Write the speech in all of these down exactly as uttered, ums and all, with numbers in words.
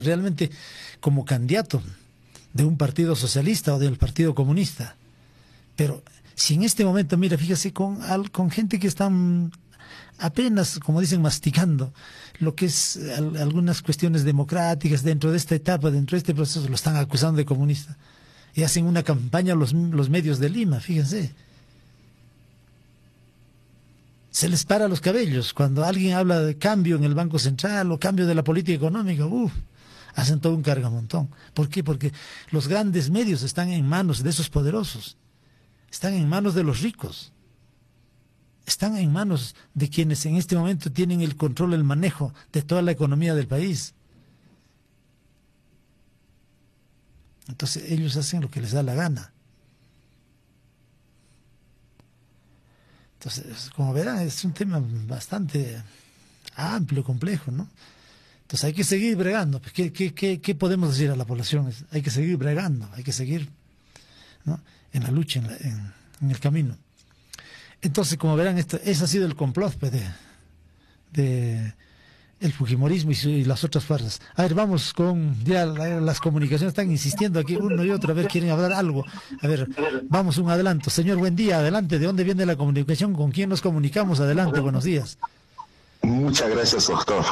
realmente como candidato de un partido socialista o del partido comunista. Pero si en este momento, mira, fíjese, con, al, con gente que están apenas, como dicen, masticando lo que es al, algunas cuestiones democráticas dentro de esta etapa, dentro de este proceso, lo están acusando de comunista. Y hacen una campaña los, los medios de Lima, fíjense. Se les para los cabellos cuando alguien habla de cambio en el Banco Central o cambio de la política económica. Uf, hacen todo un cargamontón. ¿Por qué? Porque los grandes medios están en manos de esos poderosos. Están en manos de los ricos. Están en manos de quienes en este momento tienen el control, el manejo de toda la economía del país. Entonces ellos hacen lo que les da la gana. Entonces, como verán, es un tema bastante amplio, complejo, ¿no? Entonces hay que seguir bregando. ¿Qué, qué, qué, qué podemos decir a la población? Hay que seguir bregando, hay que seguir, ¿no?, en la lucha, en, la, en, en el camino. Entonces, como verán, esto, ese ha sido el complot pues, de, de el fujimorismo y, su, y las otras fuerzas. A ver, vamos con, ya la, las comunicaciones están insistiendo aquí uno y otro, a ver, quieren hablar algo. A ver, vamos un adelanto. Señor, buen día, adelante. ¿De dónde viene la comunicación? ¿Con quién nos comunicamos? Adelante, buenos días. Muchas gracias, doctor.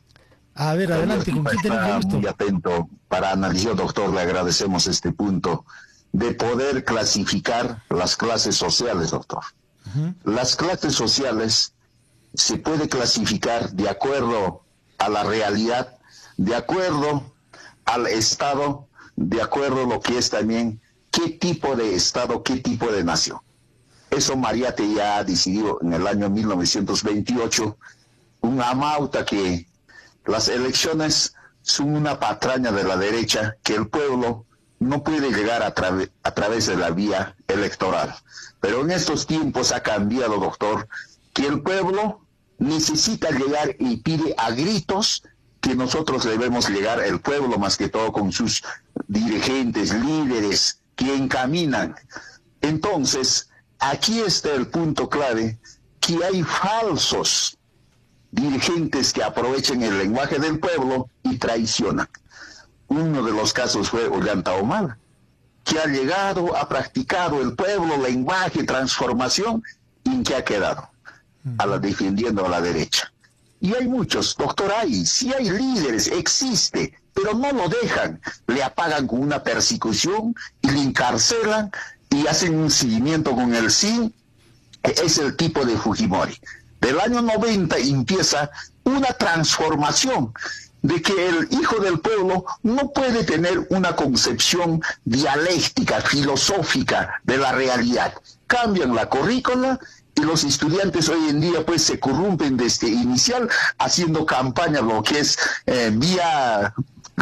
A ver, adelante, ¿con quién tenemos el gusto? Muy atento para analizar, doctor, le agradecemos este punto de poder clasificar las clases sociales, doctor. Uh-huh. Las clases sociales se puede clasificar de acuerdo a la realidad, de acuerdo al Estado, de acuerdo a lo que es también qué tipo de Estado, qué tipo de nación. Eso Mariate ya ha decidido en el año mil novecientos veintiocho, una amauta que las elecciones son una patraña de la derecha que el pueblo no puede llegar a, tra a través de la vía electoral. Pero en estos tiempos ha cambiado, doctor, que el pueblo necesita llegar y pide a gritos que nosotros debemos llegar, el pueblo más que todo con sus dirigentes, líderes que encaminan. Entonces, aquí está el punto clave, que hay falsos dirigentes que aprovechan el lenguaje del pueblo y traicionan. Uno de los casos fue Ollanta Humala, que ha llegado, ha practicado el pueblo, lenguaje, transformación, y en qué ha quedado, a la defendiendo a la derecha. Y hay muchos, doctor, hay, sí hay líderes, existe, pero no lo dejan, le apagan con una persecución y le encarcelan y hacen un seguimiento con el S I N. Es el tipo de Fujimori. Del año noventa empieza una transformación de que el hijo del pueblo no puede tener una concepción dialéctica, filosófica de la realidad. Cambian la currícula y los estudiantes hoy en día pues se corrompen desde inicial haciendo campaña, lo que es eh, vía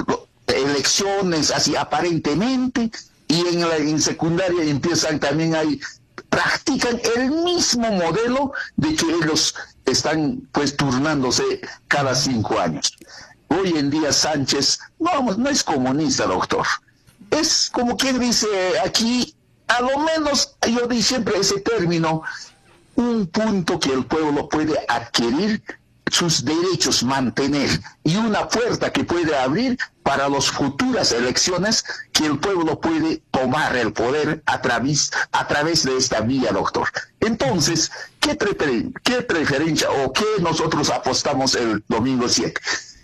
elecciones, así aparentemente, y en la en secundaria empiezan también ahí, practican el mismo modelo de que ellos están pues turnándose cada cinco años. Hoy en día Sánchez no, no es comunista, doctor. Es como quien dice aquí, a lo menos yo di siempre ese término, un punto que el pueblo puede adquirir, sus derechos mantener, y una puerta que puede abrir para las futuras elecciones que el pueblo puede tomar el poder a través, a través de esta vía, doctor. Entonces, ¿qué, prefer qué preferencia o qué nosotros apostamos el domingo siete?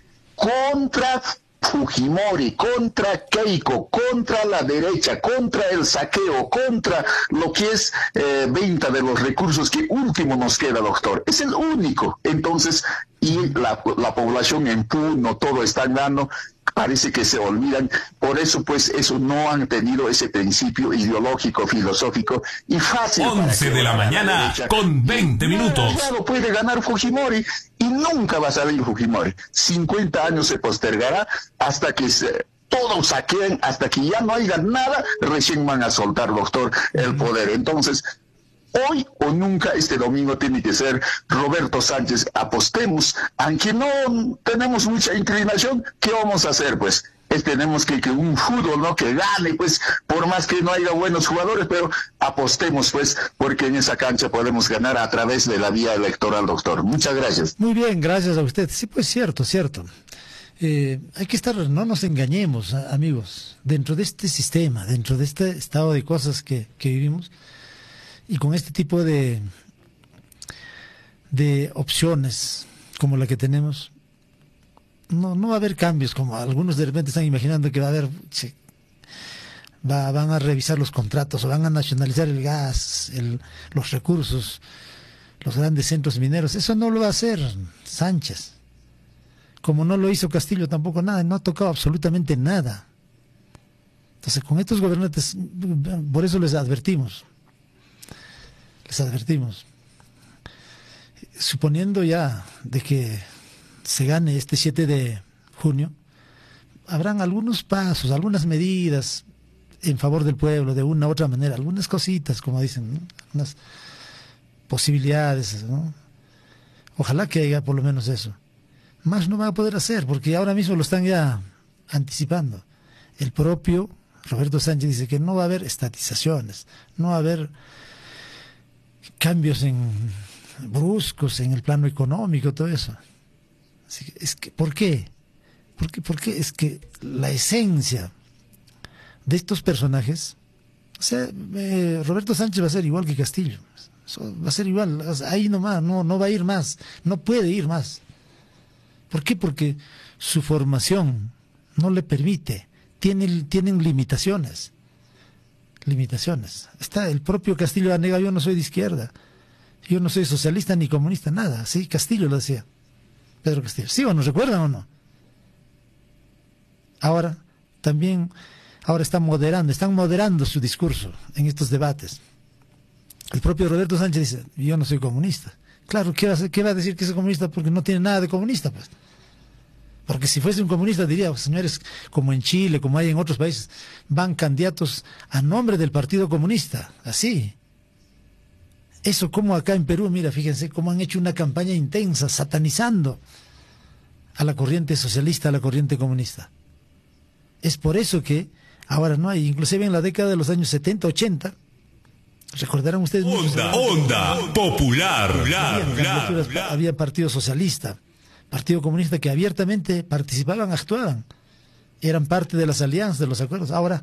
Contra Fujimori, contra Keiko, contra la derecha, contra el saqueo, contra lo que es eh, venta de los recursos que último nos queda, doctor. Es el único. Entonces, y la, la población en Puno, todo están dando, parece que se olvidan. Por eso, pues, eso no han tenido ese principio ideológico, filosófico y fácil. once de la mañana con veinte minutos. Claro, puede ganar Fujimori y nunca va a salir Fujimori. cincuenta años se postergará hasta que se, todos saqueen, hasta que ya no haya nada, recién van a soltar, doctor, el poder. Entonces, hoy o nunca, este domingo tiene que ser Roberto Sánchez. Apostemos, aunque no tenemos mucha inclinación, ¿qué vamos a hacer? Pues es, tenemos que, que un fútbol, ¿no?, que gane, pues, por más que no haya buenos jugadores, pero apostemos, pues, porque en esa cancha podemos ganar a través de la vía electoral, doctor. Muchas gracias. Muy bien, gracias a usted. Sí, pues cierto, cierto. Eh, hay que estar, no nos engañemos, amigos, dentro de este sistema, dentro de este estado de cosas que, que vivimos, y con este tipo de, de opciones como la que tenemos, no, no va a haber cambios, como algunos de repente están imaginando que va a haber, se, va, van a revisar los contratos o van a nacionalizar el gas, el, los recursos, los grandes centros mineros. Eso no lo va a hacer Sánchez. Como no lo hizo Castillo tampoco nada, no ha tocado absolutamente nada. Entonces con estos gobernantes, por eso les advertimos, les advertimos, suponiendo ya de que se gane este siete de junio, habrán algunos pasos, algunas medidas en favor del pueblo, de una u otra manera, algunas cositas, como dicen, ¿no? Unas posibilidades, ¿no? Ojalá que haya por lo menos eso. Más no va a poder hacer, porque ahora mismo lo están ya anticipando. El propio Roberto Sánchez dice que no va a haber estatizaciones, no va a haber cambios en bruscos en el plano económico, todo eso. Así que, es que, ¿por qué? ¿Por qué? Porque es que la esencia de estos personajes, o sea, eh, Roberto Sánchez va a ser igual que Castillo, eso va a ser igual, o sea, ahí nomás, no, no va a ir más, no puede ir más. ¿Por qué? Porque su formación no le permite, tiene, tienen limitaciones, limitaciones. Está el propio Castillo Anega, yo no soy de izquierda, yo no soy socialista ni comunista, nada, sí, Castillo lo decía, Pedro Castillo, ¿sí o no recuerdan o no? Ahora, también, ahora están moderando, están moderando su discurso en estos debates. El propio Roberto Sánchez dice, yo no soy comunista. Claro, ¿qué va a hacer? ¿Qué va a decir que es comunista? Porque no tiene nada de comunista, pues. Porque si fuese un comunista diría, señores, como en Chile, como hay en otros países, van candidatos a nombre del Partido Comunista, así. Eso como acá en Perú, mira, fíjense cómo han hecho una campaña intensa, satanizando a la corriente socialista, a la corriente comunista. Es por eso que ahora no hay, inclusive en la década de los años setenta, ochenta, recordarán ustedes Onda, onda popular. Había, había partido socialista, partido comunista que abiertamente participaban, actuaban, eran parte de las alianzas, de los acuerdos. Ahora,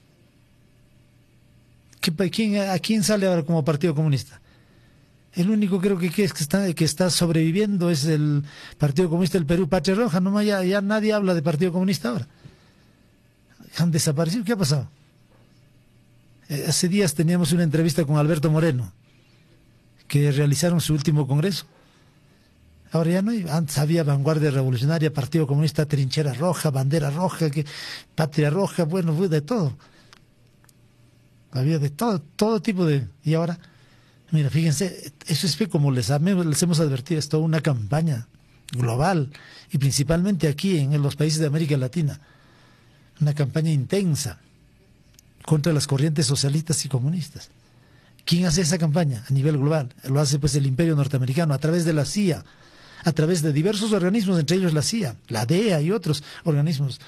¿qué, quién, ¿a quién sale ahora como partido comunista? El único creo que, que, es que, está, que está sobreviviendo es el Partido Comunista del Perú, Patria Roja. No, ya, ya nadie habla de Partido Comunista ahora. Han desaparecido. ¿Qué ha pasado? Hace días teníamos una entrevista con Alberto Moreno, que realizaron su último congreso. Ahora ya no hay. Antes había Vanguardia Revolucionaria, Partido Comunista, Trinchera Roja, Bandera Roja, que, Patria Roja, bueno, de todo. Había de todo, todo tipo de... Y ahora, mira, fíjense, eso es como les, les hemos advertido, es toda una campaña global, y principalmente aquí en, en los países de América Latina, una campaña intensa contra las corrientes socialistas y comunistas. ¿Quién hace esa campaña a nivel global? Lo hace pues el Imperio Norteamericano a través de la C I A, a través de diversos organismos, entre ellos la C I A, la D E A y otros organismos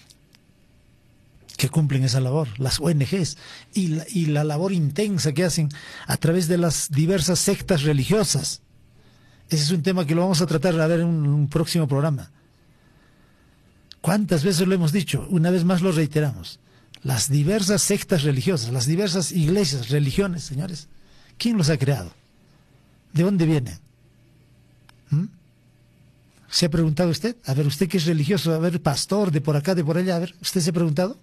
que cumplen esa labor, las O N Ges, y la, y la labor intensa que hacen a través de las diversas sectas religiosas. Ese es un tema que lo vamos a tratar a ver en un, un próximo programa. ¿Cuántas veces lo hemos dicho? Una vez más lo reiteramos. Las diversas sectas religiosas, las diversas iglesias, religiones, señores, ¿quién los ha creado? ¿De dónde vienen? ¿Mm? ¿Se ha preguntado usted? A ver, usted que es religioso, a ver, pastor de por acá, de por allá, a ver, ¿usted se ha preguntado?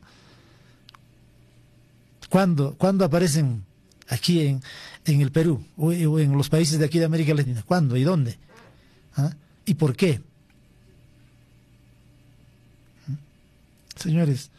¿Cuándo, ¿cuándo aparecen aquí en, en el Perú o, o en los países de aquí de América Latina? ¿Cuándo y dónde? ¿Ah? ¿Y por qué? ¿Mm? Señores,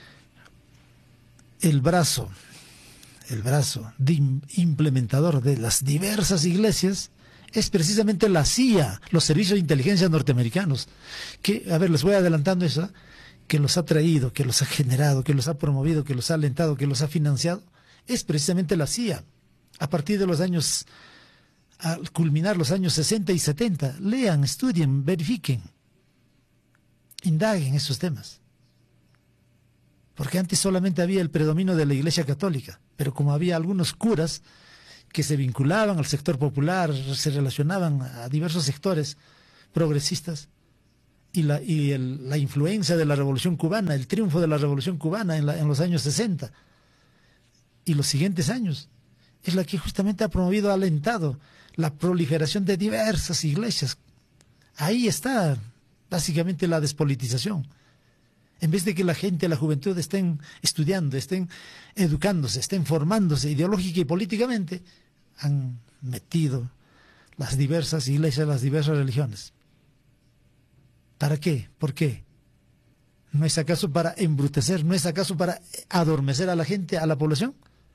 el brazo, el brazo de implementador de las diversas iglesias es precisamente la C I A, los servicios de inteligencia norteamericanos, que, a ver, les voy adelantando eso, ¿eh? Que los ha traído, que los ha generado, que los ha promovido, que los ha alentado, que los ha financiado, es precisamente la C I A. A partir de los años, al culminar los años sesenta y setenta, lean, estudien, verifiquen, indaguen esos temas. Porque antes solamente había el predominio de la Iglesia Católica, pero como había algunos curas que se vinculaban al sector popular, se relacionaban a diversos sectores progresistas, y la, y el, la influencia de la Revolución Cubana, el triunfo de la Revolución Cubana en, la, en los años sesenta y los siguientes años, es la que justamente ha promovido, ha alentado la proliferación de diversas iglesias. Ahí está básicamente la despolitización. En vez de que la gente, la juventud estén estudiando, estén educándose, estén formándose ideológica y políticamente, han metido las diversas iglesias, las diversas religiones. ¿Para qué? ¿Por qué? ¿No es acaso para embrutecer? ¿No es acaso para adormecer a la gente, a la población?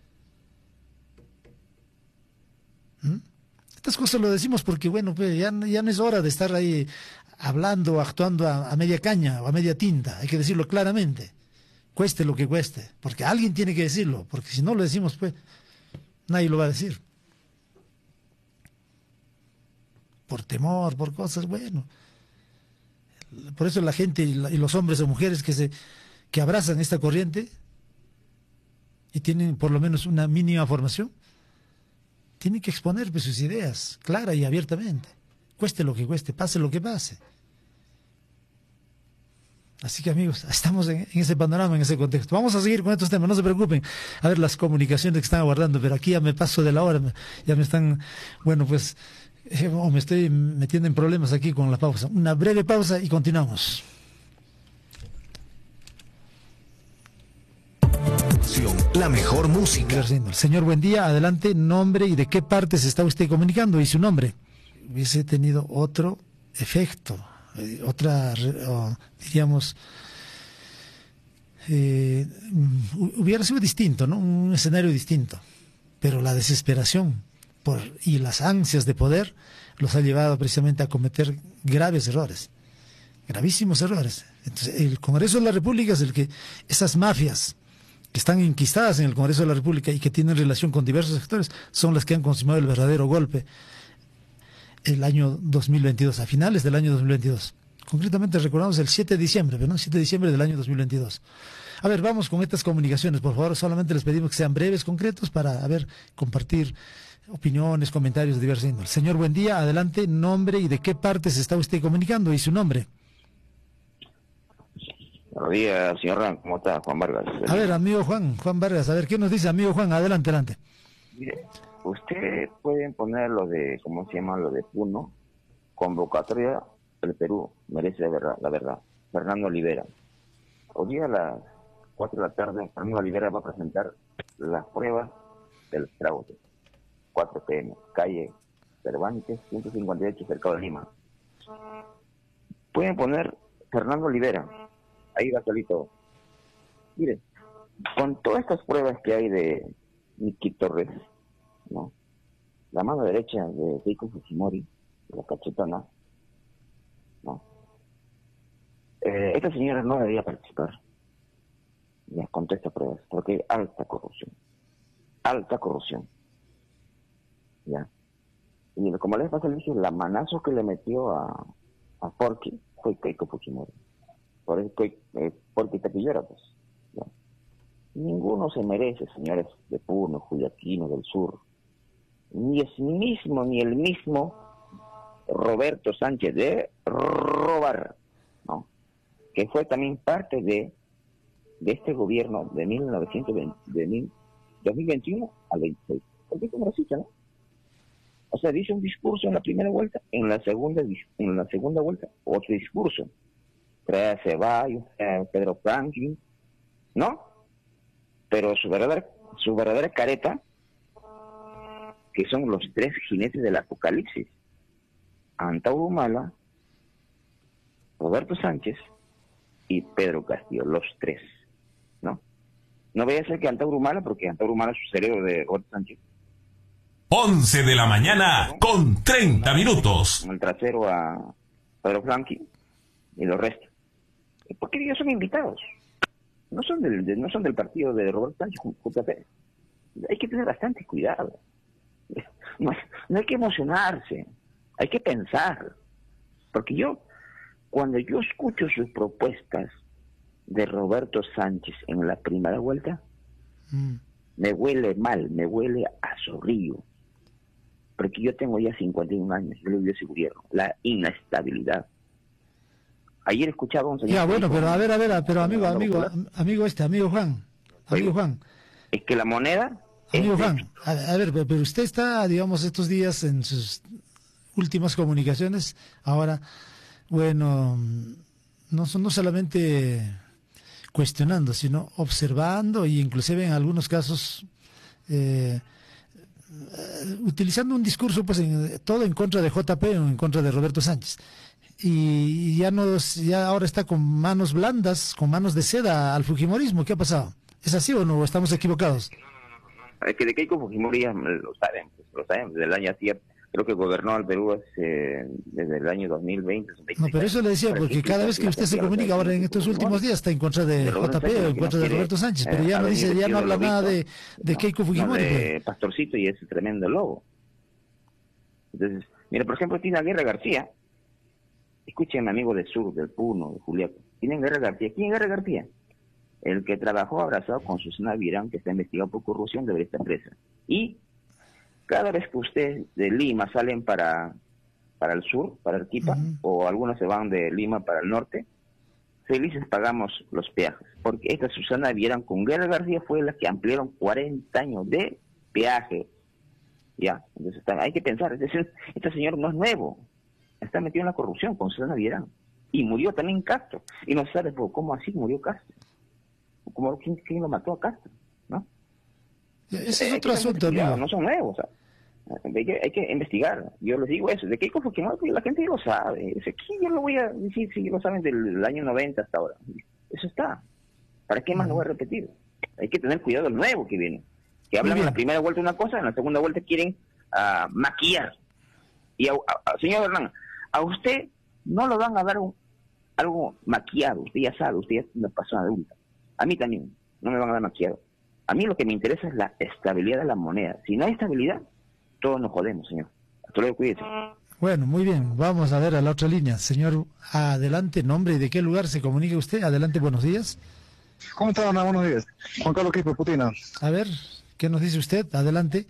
¿Mm? Estas cosas lo decimos porque, bueno, pues ya, ya no es hora de estar ahí hablando, actuando a, a media caña o a media tinta. Hay que decirlo claramente, cueste lo que cueste, porque alguien tiene que decirlo, porque si no lo decimos, pues nadie lo va a decir. Por temor, por cosas, bueno. Por eso la gente y, la, y los hombres o mujeres que, se, que abrazan esta corriente y tienen por lo menos una mínima formación, tienen que exponer pues, sus ideas, clara y abiertamente. Cueste lo que cueste, pase lo que pase. Así que amigos, estamos en, en ese panorama, en ese contexto. Vamos a seguir con estos temas, no se preocupen. A ver las comunicaciones que están aguardando, pero aquí ya me paso de la hora, ya me están, bueno pues, eh, oh, me estoy metiendo en problemas aquí con la pausa. Una breve pausa y continuamos. La mejor música. Señor, buen día, adelante, nombre y de qué parte se está usted comunicando y su nombre. Hubiese tenido otro efecto, eh, otra, oh, diríamos, eh, hubiera sido distinto, ¿no? Un escenario distinto, pero la desesperación por, y las ansias de poder los ha llevado precisamente a cometer graves errores, gravísimos errores. Entonces, el Congreso de la República es el que, esas mafias que están enquistadas en el Congreso de la República y que tienen relación con diversos sectores, son las que han consumado el verdadero golpe el año dos mil veintidós, a finales del año dos mil veintidós. Concretamente recordamos el siete de diciembre, ¿no? siete de diciembre del año dos mil veintidós. A ver, vamos con estas comunicaciones, por favor, solamente les pedimos que sean breves, concretos, para, a ver, compartir opiniones, comentarios de diversa índole. Señor, buen día, adelante, nombre y de qué parte se está usted comunicando y su nombre. Buenos días, señor Ran, ¿cómo está? Juan Vargas. A ver, amigo Juan, Juan Vargas, a ver, ¿qué nos dice, amigo Juan? Adelante, adelante. Mire, usted pueden poner lo de, ¿cómo se llama? Lo de Puno, convocatoria del Perú, merece la verdad, la verdad. Fernando Olivera. Hoy día a las cuatro de la tarde, Fernando Olivera va a presentar las pruebas del fraude. cuatro P M, calle Cervantes, ciento cincuenta y ocho, cercado de Lima. Pueden poner Fernando Olivera. Ahí va solito. Mire, con todas estas pruebas que hay de Miki Torres, ¿no? La mano derecha de Keiko Fujimori, la cachetona, ¿no? Eh, esta señora no debería participar. Ya, con todas estas pruebas, porque hay alta corrupción. Alta corrupción. Ya. Y como les pasa, le dije, la manazo que le metió a, a Porky fue Keiko Fujimori. Por eso que eh, porque tapillera, pues. ¿Ya? Ninguno se merece, señores de Puno, Juliaquino, del Sur, ni es mismo, ni el mismo Roberto Sánchez de robar, ¿no? Que fue también parte de, de este gobierno de mil novecientos veinte, de mil, dos mil veintiuno al veintiséis. Porque es congresista, ¿no? O sea, dice un discurso en la primera vuelta, en la segunda, en la segunda vuelta, otro discurso. Trae a Ceballos, a Pedro Franklin, ¿no? Pero su verdadera, su verdadera careta, que son los tres jinetes del apocalipsis, Antauro Humala, Roberto Sánchez y Pedro Castillo, los tres, ¿no? No voy a ser que Antauro Humala, porque Antauro Humala es su cerebro de Roberto Sánchez. once de la mañana con treinta minutos. Con el trasero a Pedro Franklin y los restos. Porque ellos son invitados, no son del de, no son del partido de Roberto Sánchez J P. Hay que tener bastante cuidado, no, no hay que emocionarse, hay que pensar, porque yo, cuando yo escucho sus propuestas de Roberto Sánchez en la primera vuelta, mm. me huele mal, me huele a zorrillo, porque yo tengo ya cincuenta y un años, yo le viví ese gobierno, la inestabilidad. Ayer escuchaba a un señor... Ya, bueno, pero a ver, a ver, pero amigo, amigo, amigo este, amigo Juan, amigo Juan. Es que la moneda... Amigo Juan, a, a ver, pero usted está, digamos, estos días en sus últimas comunicaciones, ahora, bueno, no, no solamente cuestionando, sino observando y inclusive en algunos casos eh, utilizando un discurso, pues, en, todo en contra de J P o en contra de Roberto Sánchez. Y ya, nos, ya ahora está con manos blandas, con manos de seda al fujimorismo. ¿Qué ha pasado? ¿Es así o no? ¿O estamos equivocados? Es que de Keiko Fujimori ya lo saben, pues, lo saben, desde el año así, creo que gobernó al Perú eh, desde el año dos mil veinte. No, pero eso le decía, porque cada vez que usted se comunica ahora en estos últimos días está en contra de J P o en contra de Roberto Sánchez, pero ya no dice, ya no habla nada de, de Keiko Fujimori. De Pastorcito y ese tremendo lobo. Entonces, mira, por ejemplo, tiene a Guerra García, escuchen, amigo del sur, del Puno, de Juliaca, tienen Guerra García. ¿Quién es Guerra García? El que trabajó abrazado con Susana Virán, que está investigado por corrupción de esta empresa. Y cada vez que ustedes de Lima salen para, para el sur, para Arequipa, uh-huh. o algunos se van de Lima para el norte, felices pagamos los peajes. Porque esta Susana Virán con Guerra García fue la que ampliaron cuarenta años de peaje. Ya, entonces está, hay que pensar, este, este señor no es nuevo, está metido en la corrupción con Susana Virán. Y murió también Castro. Y no se sabe pues, cómo así murió Castro. Como ¿quién, quién lo mató a Castro, ¿no? Ese es otro asunto, amigo. No son nuevos, o sea, hay que, hay que investigar. Yo les digo eso, de qué cosa que no, la gente ya lo sabe. ¿Quién yo lo voy a decir si lo saben del año noventa hasta ahora? Eso está. ¿Para qué más lo voy a repetir? Hay que tener cuidado del nuevo que viene. Que hablan en la primera vuelta una cosa, en la segunda vuelta quieren uh, maquillar. Y a, a, a, señor Hernán, a usted no lo van a dar un, algo maquillado. Usted ya sabe, usted ya es una persona adulta. A mí también, no me van a dar maquillado. A mí lo que me interesa es la estabilidad de la moneda. Si no hay estabilidad, todos nos jodemos, señor. Hasta luego, cuídese. Bueno, muy bien. Vamos a ver a la otra línea. Señor, adelante, nombre y de qué lugar se comunica usted. Adelante, buenos días. ¿Cómo está, Ana? Buenos días. Juan Carlos Quispe, Putina. A ver, ¿qué nos dice usted? Adelante.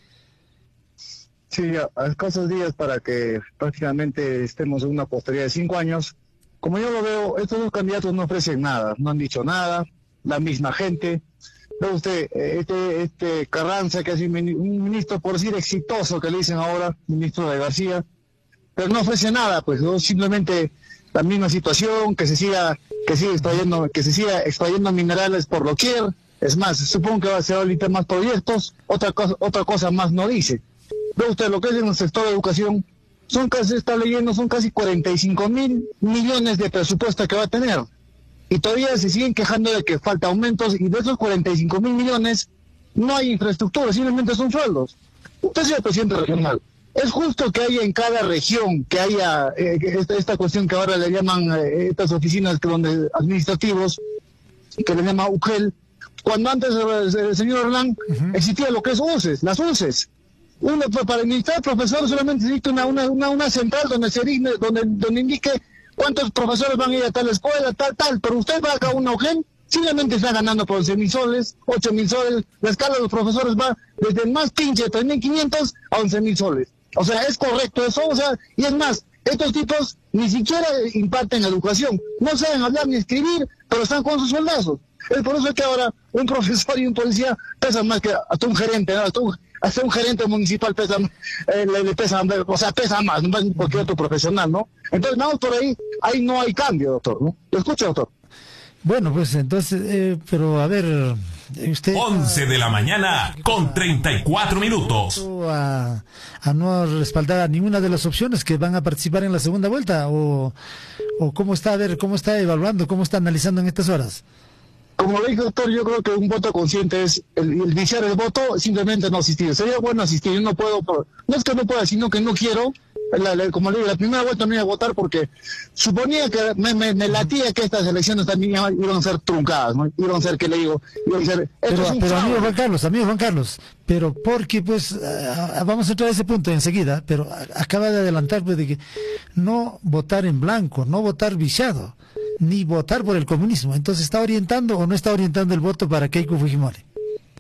Sí, a escasos días para que prácticamente estemos en una posteridad de cinco años. Como yo lo veo, estos dos candidatos no ofrecen nada, no han dicho nada. La misma gente. Ve usted, este, este Carranza, que es un ministro, por decir, exitoso, que le dicen ahora, ministro de García, pero no ofrece nada, pues, ¿no? Simplemente la misma situación, que se siga, que siga extrayendo, que se siga extrayendo minerales por doquier. Es más, supongo que va a ser ahorita más proyectos, otra cosa, otra cosa más no dice. Ve usted lo que es en el sector de educación, son casi, está leyendo, son casi cuarenta y cinco mil millones de presupuesto que va a tener. Y todavía se siguen quejando de que falta aumentos, y de esos cuarenta y cinco mil millones no hay infraestructura, simplemente son sueldos. Usted es el presidente regional. ¿Es justo que haya en cada región, que haya eh, esta, esta cuestión que ahora le llaman eh, estas oficinas que donde administrativos, que le llama U G E L, cuando antes el, el señor Hernán uh-huh. existía lo que es U C E S, las U C E S? Uno, para administrar profesores solamente existe una, una, una, una central donde se digne, donde, donde indique cuántos profesores van a ir a tal escuela, tal, tal, pero usted va acá a una U G E L, simplemente está ganando por once mil soles, ocho mil soles, la escala de los profesores va desde el más pinche de tres mil quinientos a once mil soles. O sea, es correcto eso, o sea, y es más, estos tipos ni siquiera imparten educación, no saben hablar ni escribir, pero están con sus soldazos. Es por eso que ahora un profesor y un policía pesan más que hasta un gerente, ¿no? hasta, un, hasta un gerente municipal pesa, eh, le, le pesa, o sea, pesa más, más que cualquier otro profesional, ¿no? Entonces, vamos por ahí, ahí no hay cambio, doctor, ¿no? ¿Lo escucha, doctor? Bueno, pues entonces, eh, pero a ver, usted... once de la mañana con treinta y cuatro minutos. A, a no respaldar a ninguna de las opciones que van a participar en la segunda vuelta, o, o cómo está, a ver, cómo está evaluando, cómo está analizando en estas horas. Como le dije, doctor, yo creo que un voto consciente es el, el viciar el voto, simplemente no asistir. Sería bueno asistir, yo no puedo, no es que no pueda, sino que no quiero. La, la, como le digo, la primera vuelta no iba a votar porque suponía que me, me, me latía que estas elecciones también iban a ser truncadas, ¿no? Iban a ser, que le digo, iban a ser... Pero, pero amigo Juan Carlos, amigo Juan Carlos, pero porque pues, uh, vamos a entrar a ese punto enseguida, pero acaba de adelantar pues, de que no votar en blanco, no votar viciado, ni votar por el comunismo. Entonces, ¿está orientando o no está orientando el voto para Keiko Fujimori?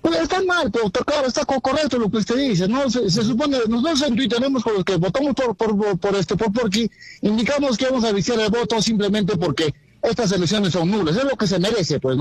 Pues está mal, pero claro, está correcto lo que usted dice, ¿no? Se, se supone, nosotros en Twitter tenemos con los que votamos por, por, por, por este, por Porky, indicamos que vamos a viciar el voto simplemente porque estas elecciones son nulas, es lo que se merece, pues, ¿no?